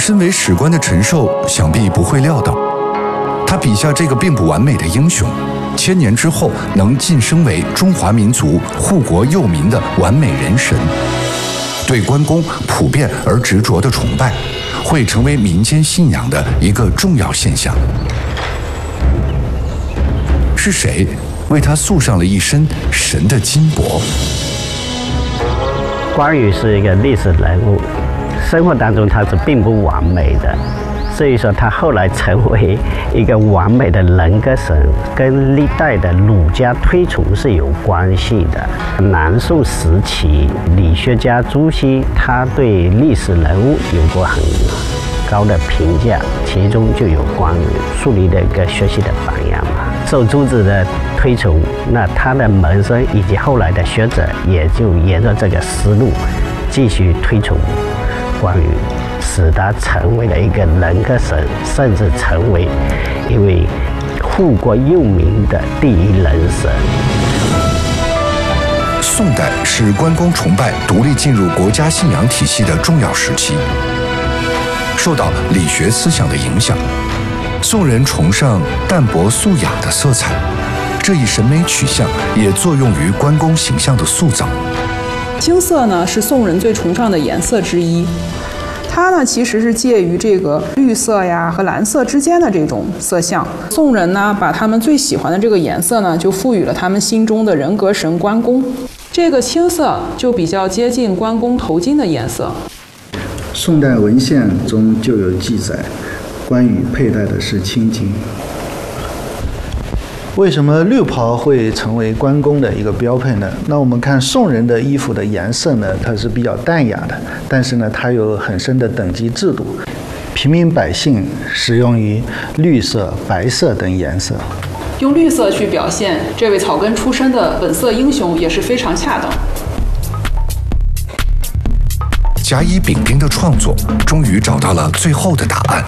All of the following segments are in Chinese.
身为史官的陈寿想必不会料到，他笔下这个并不完美的英雄，1000年之后能晋升为中华民族护国佑民的完美人神。对关公普遍而执着的崇拜，会成为民间信仰的一个重要现象。是谁为他塑上了一身神的金帛？ 关羽是一个历史人物，生活当中他是并不完美的，所以说他后来成为一个完美的人格神，跟历代的儒家推崇是有关系的。南宋时期，理学家朱熹他对历史人物有过很高的评价，其中就有关羽树立了一个学习的榜样嘛。受朱子的推崇，那他的门生以及后来的学者也就沿着这个思路继续推崇关羽，使他成为了一个人格神，甚至成为一位护国佑民的第一人神。 宋代是关公崇拜独立进入国家信仰体系的重要时期，受到理学思想的影响，宋人崇尚淡泊素雅的色彩，这一审美取向也作用于关公形象的塑造。 青色呢是宋人最崇尚的颜色之一，它呢其实是介于这个绿色呀和蓝色之间的这种色相。宋人呢把他们最喜欢的这个颜色呢就赋予了他们心中的人格神关公。这个青色就比较接近关公头巾的颜色。 宋代文献中就有记载，关羽佩戴的是青巾。 为什么绿袍会成为关公的一个标配呢？那我们看宋人的衣服的颜色呢，它是比较淡雅的，但是呢，它有很深的等级制度。平民百姓使用于绿色、白色等颜色。 用绿色去表现这位草根出身的本色英雄也是非常恰当。 甲乙丙丁的创作终于找到了最后的答案。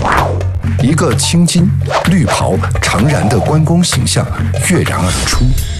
一个青巾、绿袍、长髯的关公形象跃然而出。